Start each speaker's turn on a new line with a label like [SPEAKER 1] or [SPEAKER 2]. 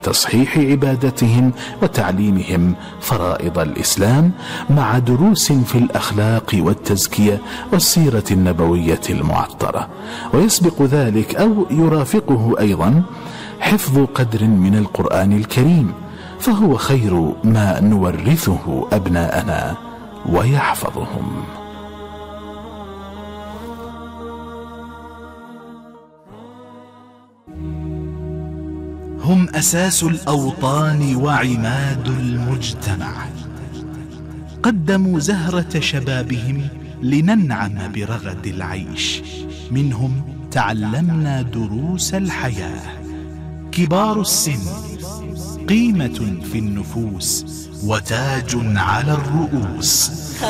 [SPEAKER 1] تصحيح عبادتهم وتعليمهم فرائض الإسلام مع دروس في الأخلاق والتزكية والسيرة النبوية المعطرة. ويسبق ذلك أو يرافقه أيضا حفظ قدر من القرآن الكريم، فهو خير ما نورثه أبناءنا ويحفظهم.
[SPEAKER 2] هم أساس الأوطان وعماد المجتمع، قدموا زهرة شبابهم لننعم برغد العيش، منهم تعلمنا دروس الحياة. كبار السن قيمة في النفوس وتاج على الرؤوس.